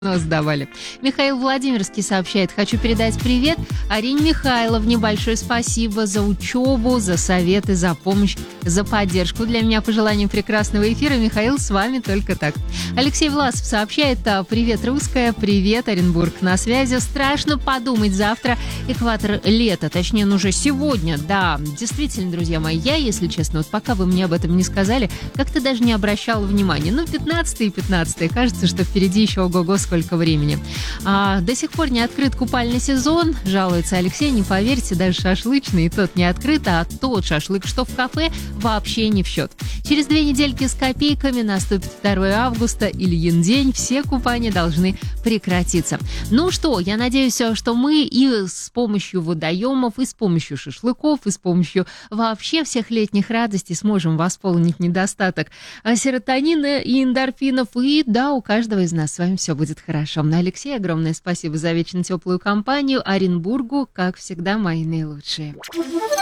Сдавали. Михаил Владимирский сообщает: хочу передать привет Арине Михайловне. Большое спасибо за учебу, за советы, за помощь, за поддержку. Для меня пожелание прекрасного эфира. Михаил, с вами только так. Алексей Власов сообщает: привет, русская, привет, Оренбург на связи. Страшно подумать, завтра экватор лета, точнее, уже сегодня. Да, действительно, друзья мои, я, если честно, вот пока вы мне об этом не сказали, как-то даже не обращала внимания. 15 и 15, кажется, что впереди еще ого-го сколько времени. До сих пор не открыт купальный сезон, жалуется Алексей, не поверьте, даже шашлычный и тот не открыт, а тот шашлык, что в кафе, вообще не в счет. Через 2 недельки с копейками наступит 2 августа, Ильин день, все купания должны прекратиться. Ну что, я надеюсь, что мы и с помощью водоемов, и с помощью шашлыков, и с помощью вообще всех летних радостей сможем восполнить недостаток серотонина и эндорфинов, и да, у каждого из нас с вами все будет хорошо. Алексей, огромное спасибо за вечно теплую компанию. Оренбургу, как всегда, мои наилучшие.